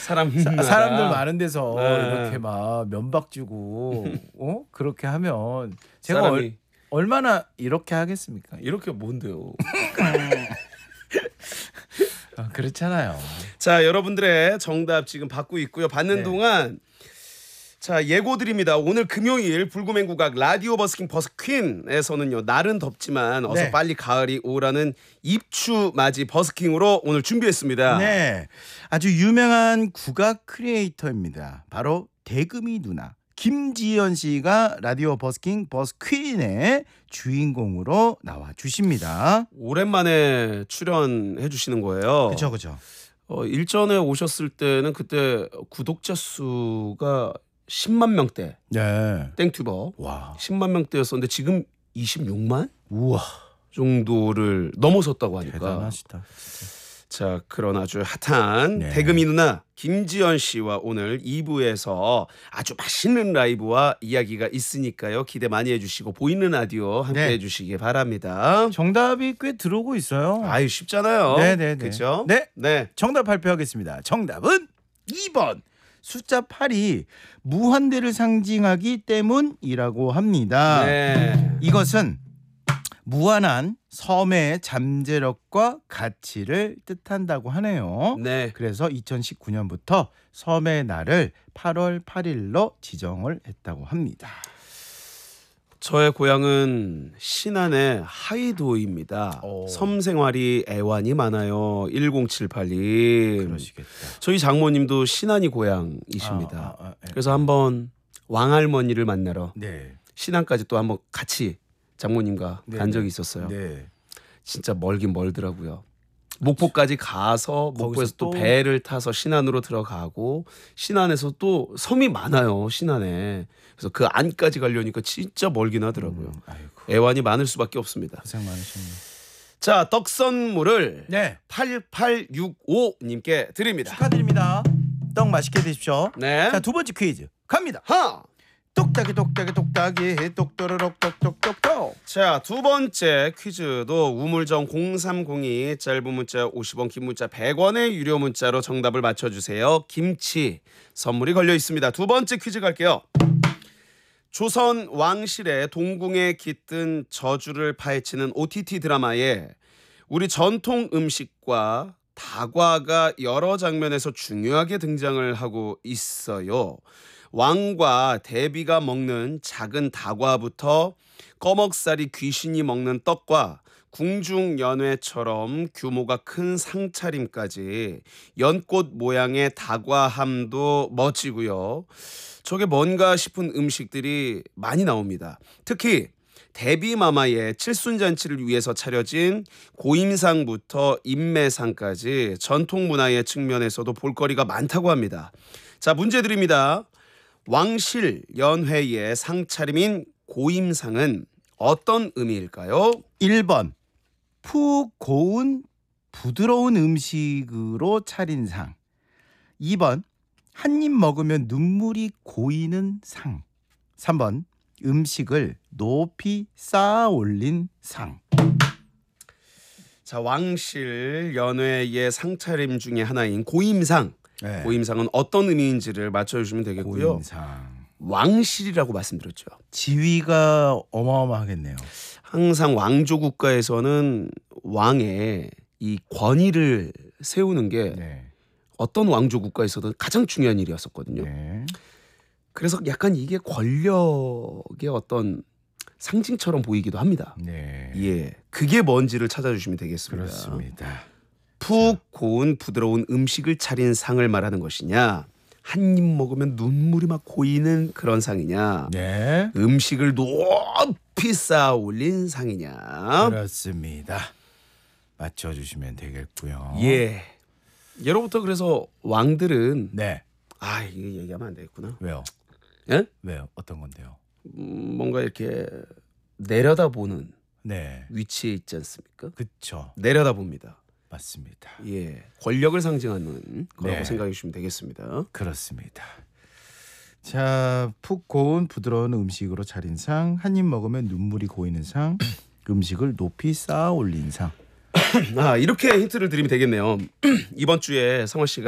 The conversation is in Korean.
사람들 많은 데서 네. 이렇게 막 면박 주고 그렇게 하면 제가 사람이 얼마나 이렇게 하겠습니까? 이렇게 뭔데요? 그렇잖아요. 자, 여러분들의 정답 지금 받고 있고요. 받는 네. 동안 자, 예고 드립니다. 오늘 금요일 불구맹 국악 라디오 버스킹 버스퀸에서는요. 날은 덥지만 어서 네. 빨리 가을이 오라는 입추 맞이 버스킹으로 오늘 준비했습니다. 네, 아주 유명한 국악 크리에이터입니다. 바로 대금이 누나 김지연 씨가 라디오 버스킹 버스퀸의 주인공으로 나와 주십니다. 오랜만에 출연해 주시는 거예요. 그렇죠. 일전에 오셨을 때는 그때 구독자 수가 10만 명대. 네. 땡튜버. 와. 10만 명대였었는데 지금 26만 우와. 정도를 넘어섰다고 하니까. 대단하시다. 자, 그런 아주 핫한 네. 대금이 누나 김지연 씨와 오늘 2부에서 아주 맛있는 라이브와 이야기가 있으니까요. 기대 많이 해주시고 보이는 라디오 함께 네. 해주시기 바랍니다. 정답이 꽤 들어오고 있어요. 아유, 쉽잖아요. 네네네. 그렇죠? 네. 정답 발표하겠습니다. 정답은 2번. 숫자 8이 무한대를 상징하기 때문이라고 합니다. 네. 이것은 무한한 섬의 잠재력과 가치를 뜻한다고 하네요. 네. 그래서 2019년부터 섬의 날을 8월 8일로 지정을 했다고 합니다. 저의 고향은 신안의 하이도입니다. 섬 생활이 애완이 많아요. 1078님. 그러시겠다. 저희 장모님도 신안이 고향이십니다. 네. 그래서 한번 왕할머니를 만나러 네. 신안까지 또 한번 같이 장모님과 네, 간 적이 네. 있었어요. 네. 진짜 멀긴 멀더라고요. 목포까지 가서 목포에서 또 배를 타서 신안으로 들어가고 신안에서 또 섬이 많아요. 신안에. 그래서 그 안까지 가려니까 진짜 멀긴 하더라고요. 아이고. 애완이 많을 수밖에 없습니다. 고생 많으셨네요. 자, 떡 선물을 네. 8865님께 드립니다. 축하드립니다. 떡 맛있게 드십시오. 네. 자, 두 번째 퀴즈 갑니다. 하. 똑딱이 똑또로록 똑똑똑똑. 자, 두 번째 퀴즈도 우물정 0302 짧은 문자 50원 긴 문자 100원의 유료 문자로 정답을 맞춰주세요. 김치 선물이 걸려 있습니다. 두 번째 퀴즈 갈게요. 조선 왕실의 동궁에 깃든 저주를 파헤치는 OTT 드라마에 우리 전통 음식과 다과가 여러 장면에서 중요하게 등장을 하고 있어요. 왕과 대비가 먹는 작은 다과부터 꺼먹살이 귀신이 먹는 떡과 궁중연회처럼 규모가 큰 상차림까지 연꽃 모양의 다과함도 멋지고요. 저게 뭔가 싶은 음식들이 많이 나옵니다. 특히 대비마마의 칠순잔치를 위해서 차려진 고임상부터 인매상까지 전통문화의 측면에서도 볼거리가 많다고 합니다. 자, 문제 드립니다. 왕실 연회의 상차림인 고임상은 어떤 의미일까요? 1번 푹 고운 부드러운 음식으로 차린 상. 2번 한 입 먹으면 눈물이 고이는 상. 3번 음식을 높이 쌓아 올린 상. 자, 왕실 연회의 상차림 중에 하나인 고임상. 네. 고임상은 어떤 의미인지를 맞춰주시면 되겠고요. 고임상. 왕실이라고 말씀드렸죠. 지위가 어마어마하겠네요. 항상 왕조 국가에서는 왕의 이 권위를 세우는 게 네. 어떤 왕조 국가에서도 가장 중요한 일이었었거든요. 네. 그래서 약간 이게 권력의 어떤 상징처럼 보이기도 합니다. 네. 예, 그게 뭔지를 찾아주시면 되겠습니다. 그렇습니다. 푹 고운 부드러운 음식을 차린 상을 말하는 것이냐, 한 입 먹으면 눈물이 막 고이는 그런 상이냐, 네. 음식을 높이 쌓아 올린 상이냐. 그렇습니다. 맞춰주시면 되겠고요. 예. 예로부터 그래서 왕들은 네. 이게 얘기하면 안 되겠구나. 왜요? 예? 왜요? 어떤 건데요? 뭔가 이렇게 내려다보는 네. 위치에 있지 않습니까? 그쵸. 내려다봅니다. 맞습니다. 예, 권력을 상징하는 거라고 네. 생각해 주시면 되겠습니다. 그렇습니다. 자, 푹 고운 부드러운 음식으로 차린 상, 한 입 먹으면 눈물이 고이는 상, 음식을 높이 쌓아 올린 상. 이렇게 힌트를 드리면 되겠네요. 이번 주에 성원 씨가